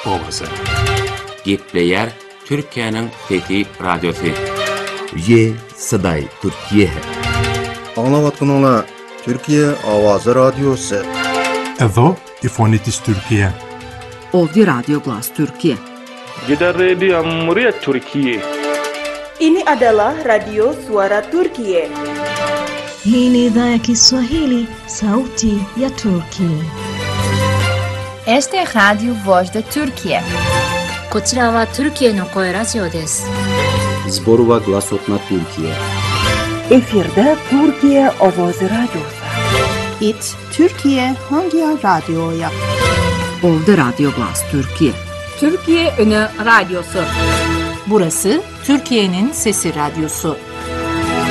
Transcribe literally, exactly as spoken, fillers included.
ovası. Gepleyer Türkiye'nin Fethi Radyosu. Ye Saday Türkiye. Anlavatkanlar Türkiye Avazı Radyosu. Ezo İfonitis Türkiye. Ovdje Radio Glas Türkiye. Gider Radio Muryat Türkiye. Ini adalah Radio Suara Turkiye. Hii ni idhaa ya Kiswahili, sauti ya Turkiye. Este é Radio Voz da Turkiye. こちらは Türkiyeの声ラジオです。 Zborova Glasotna Türkiye. Efirde Türkiye Ovozi Radyosu. It Türkiye Hangi Radyo'ya? Ovdje Radio Glas Türkiye. Türkiye Ünü Radyosu. Burası Türkiye'nin Sesi Radyosu.